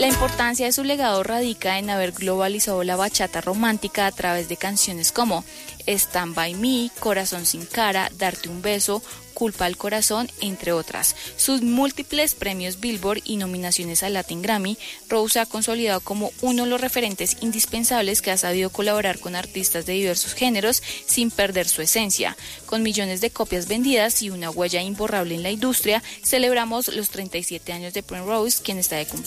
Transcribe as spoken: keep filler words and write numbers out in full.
La importancia de su legado radica en haber globalizado la bachata romántica a través de canciones como Stand By Me, Corazón Sin Cara, Darte un Beso, Culpa al Corazón, entre otras. Sus múltiples premios Billboard y nominaciones al Latin Grammy, Rose se ha consolidado como uno de los referentes indispensables que ha sabido colaborar con artistas de diversos géneros sin perder su esencia. Con millones de copias vendidas y una huella imborrable en la industria, celebramos los treinta y siete años de Primrose, quien está de cumpleaños.